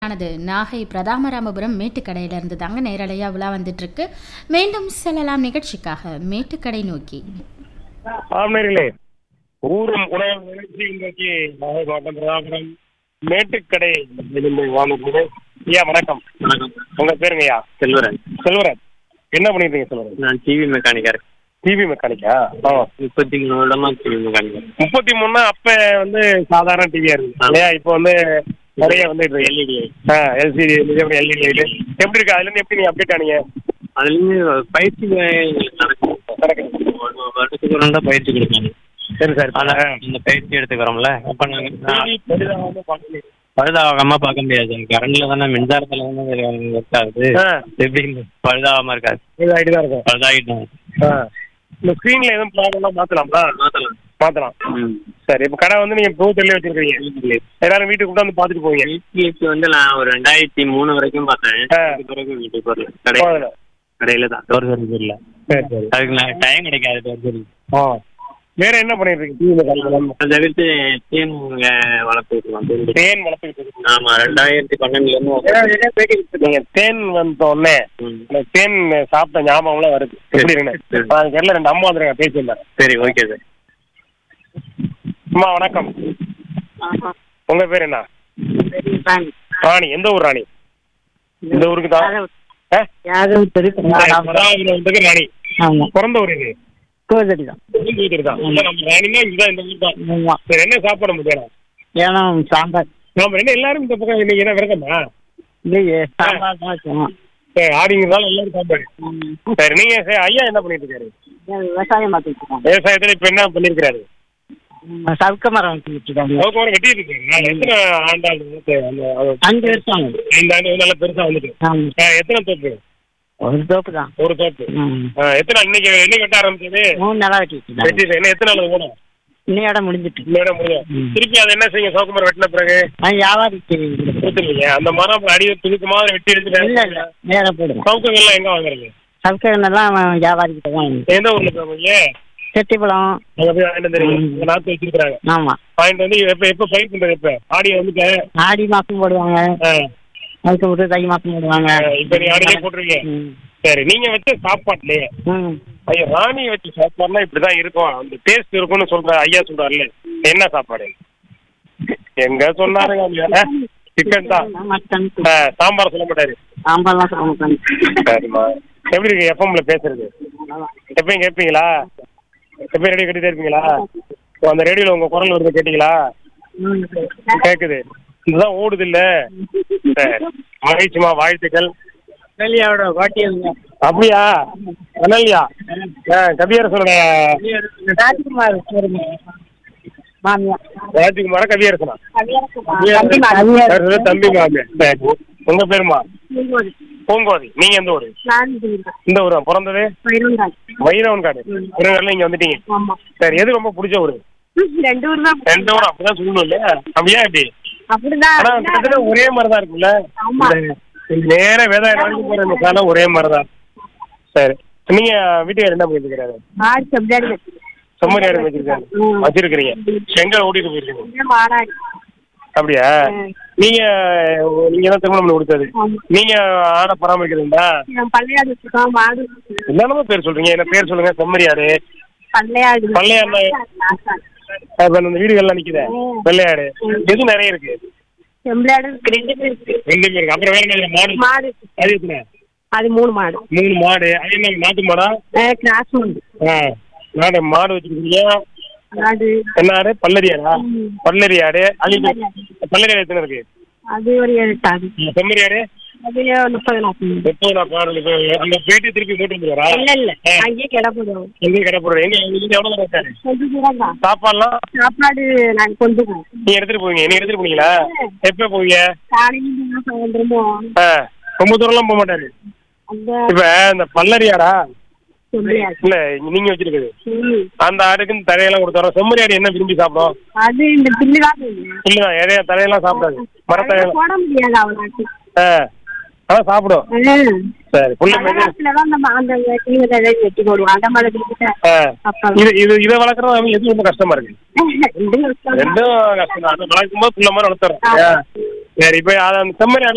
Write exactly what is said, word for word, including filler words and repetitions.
ஆனது நாகை பிரதாமராமபுரம் மேட்டுக்கடையில இருந்து தாங்க நேரலையா விழா வந்துட்டு இருக்கு. மீண்டும் செல்லலாம் நிகழ்ச்சிக்காக மேட்டுக்கடை நோக்கி. ஆமீர்களே, ஊரும் உணவு நிகழ்ச்சி இன்றைக்கு நாகை மாவட்டம் பிரதாபுரம் மேட்டுக்கடை வாங்க. ஐயா வணக்கம். வணக்கம். உங்க பேருங்க ஐயா? செல்வரன். செல்வராஜ். என்ன பண்ணிருக்கீங்க செல்வராஜ்? நான் டிவி மெக்கானிக்கா இருக்கேன். டிவி மெக்கானிக்கா? முப்பத்தி மூணு வருடமா டிவி மெக்கானிக்கா. முப்பத்தி மூணுனா அப்ப வந்து சாதாரண டிவியா இருக்கு இல்லையா? இப்போ வந்து நிறைய வந்து எல்இடி எல்சிடி எல்இடி லைட்டு எப்படி இருக்கு? அதுல இருந்து எப்படி நீங்க அப்டேட் ஆனீங்க? அதுல இருந்து பயிற்சி நடக்கும். வருடத்துக்கு ஒரு நாள் பயிற்சி கொடுப்பாங்க. சரி சார். இந்த பயிற்சி எடுத்துக்கிறோம்ல, அப்ப நாங்க பழுதாகாம பார்க்க முடியாது. கரண்ட்ல தானே, மின்சாரத்துல தானே ஒர்க் ஆகுது. எப்படி பழுதாகாம இருக்காது, தான் இருக்கும். பழுதாகிட்டோம். இந்த ஸ்கிரீன்ல எதுவும் ப்ராப்ளம்லாம் மாத்தலாம்ல? மாத்தலாம் மாத்தலாம். சரி, இப்போ கடை வந்து நீங்க புதுத்தெல்லே வச்சிருக்கீங்க. எல்லாரும் வீட்டுக்கு கூப்பிட்டு வந்து பாத்துட்டு போவீங்க? வீட்டுக்கு வந்து நான் ஒரு ரெண்டாயிரத்தி மூணு வரைக்கும் பார்த்தேன். பிறகு வீட்டுக்கு வரல, கடையில கடையில தான் டோர் சர்வீஸ் இல்லை. சரி சரி. அதுக்கு நான் டைம் கிடைக்காது டோர் சர்வீஸ். ஆ, வேற என்ன பண்ணிட்டு இருக்கீங்க? அதை தவிர்த்து தேன் வளர்த்துருக்கோம். தேன் வளர்த்துக்கிட்டு இருக்கீங்க? ஆமா, ரெண்டாயிரத்தி பன்னெண்டுல இருந்து நீங்க தேன் வந்த உடனே தேன் சாப்பிட்ட ஞாபகம்லாம் வருது. எப்படி இருக்கு? அதுக்கு எல்லாம் ரெண்டு அம்மா வந்துருங்க, பேசியிருந்தாங்க. சரி, ஓகே சார். அம்மா வணக்கம். உங்க பேர் என்ன? ராணி. எந்த ஊர் ராணி? இந்த ஊருக்கு தான். ராணி பிறந்த ஊர் இது? என்ன சாப்பாடு முடியாது? சாம்பார். என்ன எல்லாரும் இந்த பக்கம் இன்னைக்கு என்ன விரதமா? சரி, ஆடிங்கிறதால எல்லாரும் சாப்பாடு. சரி, நீங்க ஐயா என்ன பண்ணிட்டு இருக்காரு? விவசாயம் பார்த்துட்டு இருக்கோம். விவசாயத்துல இப்ப என்ன பண்ணிருக்காரு? சவுக்க மரம் வச்சுருக்காங்க. சவுக்க வெட்டி இருக்காங்க. எத்தனை ஆண்டாள்? அஞ்சு வருஷம். ஐந்து ஆண்டு நல்லா பெருசா வந்துட்டு. எத்தனை தோப்பு? ஒரு தோப்பு தான். ஒரு தோப்பு. எத்தனை இன்னைக்கு என்னைக்கு வெட்ட ஆரம்பிச்சது? மூணு நாளா வெட்டி வெட்டி. என்ன எத்தனை நாள் ஓடும்? இன்னையோட முடிஞ்சிட்டு. இன்னையோட முடியும். திருப்பி அதை என்ன செய்யுங்க? சவுக்கு மரம் வெட்டின பிறகு வியாபாரி கொடுத்துருவீங்க. அந்த மரம் அடி துணுக்கு மாதிரி வெட்டி எடுத்துட்டு வேற போடுவோம். சவுக்கங்கள்லாம் எங்க வாங்குறீங்க? சவுக்கெல்லாம் வியாபாரி கிட்ட தான். எந்த ஊர்ல போவீங்க? செட்டிப்பழம். அங்க போய் வாங்கிட்டு வந்துருக்கீங்க. நாத்து வச்சிருக்காங்க. ஆமா, வாங்கிட்டு வந்து எப்ப எப்ப பயிர் பண்றது? எப்ப ஆடி வந்துட்டு ஆடி மாசம் போடுவாங்க. அதுக்கு ஒரு தை மாசம் போடுவாங்க. இப்ப நீ ஆடியே போட்டுருவீங்க. சரி, நீங்க வச்ச சாப்பாட்டுலயே ஐயா ராணி வச்ச சாப்பாடுனா இப்படிதான் இருக்கும், அந்த டேஸ்ட் இருக்கும்னு சொல்ற ஐயா சொல்றாருல்ல, என்ன சாப்பாடு? எங்க சொன்னாருங்க? சிக்கன் தான். சாம்பார் சொல்ல மாட்டாரு. சாம்பார்லாம் சொல்ல மாட்டாங்க. சரிம்மா. எப்படி இருக்கு எஃப்எம்ல பேசுறது? எப்பயும் கேட்பீங்களா? எப்பயும் ரேடியோ கேட்டுட்டே இருப்பீங்களா? அந்த ரேடியோல உங்க குரல் வருது, கேட்டீங்களா? கேக்குது. இதுதான் ஓடுது இல்ல? மகிழ்ச்சிமா, வாழ்த்துக்கள். அப்படியா? அனல்யா கவியரசனோட ராஜ்குமார் ராஜ்குமார கவியரசனா? தம்பி மாமியா. சரி, உங்க பேருமா? பூங்கோதி. நீங்க எந்த ஊரு? இந்த ஊரா? பிறந்தது வைரவன் காடு. வைரவன்ல இங்க வந்துட்டீங்க. சரி, எது ரொம்ப பிடிச்ச ஊரு? ரெண்டு ஊர் தான். ரெண்டு ஊரும் அப்படிதான் சொல்லணும் இல்லையா? அப்படியா? எப்படி? ஆனா ஒரே மாதிரிதான் இருக்குல்ல? நேர வேதாயம் போற இந்த காலம் ஒரே மாதிரிதான். சரி, நீங்க வீட்டுக்கு என்ன பண்ணிட்டு இருக்கிறாரு? செம்மறி ஆடு வச்சிருக்காரு. வச்சிருக்கிறீங்க. எங்க ஓடிட்டு போயிருக்கீங்க? அப்படியா? நீங்க நீங்க தான் திருமணம் பண்ணி கொடுத்தது. நீங்க ஆடை பராமரிக்கிறீங்களா? என்னென்னமோ பேர் சொல்றீங்க. என்ன பேர் சொல்லுங்க. செம்மறி ஆடு, பள்ளையாடு. அந்த வீடுகள்லாம் நிக்குது வெள்ளையாடு. எது நிறைய இருக்கு? ரெண்டு பேர் இருக்கு. அப்புறம் வேற என்ன மாடு? மாடு அது எத்தனை? அது மூணு மாடு. மூணு மாடு. அது என்ன நாட்டு மாடா? கிராஸ் மாடு. நாடு மாடு வச்சிருக்கீங்க. என்ன ஆடு? பல்லரியாடா? பல்லரி ஆடு. அது பல்லரி ஆடு எத்தனை இருக்கு? அது ஒரு ஏழு ஆடு. செம்மறி ஆடு அது முப்பது நாற்பது. முப்பது நாற்பது. அந்த பேட்டி திருப்பி போட்டு வந்துடுறா? இல்ல இல்ல, அங்கேயே கடை போடுவோம். எங்கேயும் கடை போடுறோம். எங்க எங்க எவ்வளவு இருக்காரு? சாப்பாடுலாம் சாப்பாடு நாங்க கொண்டு போவோம். நீங்க எடுத்துட்டு போவீங்க? நீங்க எடுத்துட்டு போனீங்களா? எப்ப போவீங்க? காலையில சாயந்தரமோ. ரொம்ப தூரம் எல்லாம் போக மாட்டாரு. இப்ப இந்த பல்லரியாடா இல்ல நீங்க வச்சிருக்குது அந்த ஆடுக்கு தரையெல்லாம் கொடுத்தாரோம். செம்மறி ஆடு என்ன விரும்பி சாப்பிடும்? அது இந்த பில்லுதான். பில்லுதான். எதையா தரையெல்லாம் சாப்பிடாது. மரத்தரையெல்லாம் போட முடியாது அவனுக்கு. அதான் சாப்பிடும். சரி, இதை வளர்க்கறது எது ரொம்ப கஷ்டமா இருக்கு? ரெண்டும் கஷ்டம் தான். வளர்க்கும் போது புள்ள மாதிரி வளர்த்துறோம். சரி, இப்ப அந்த செம்மறி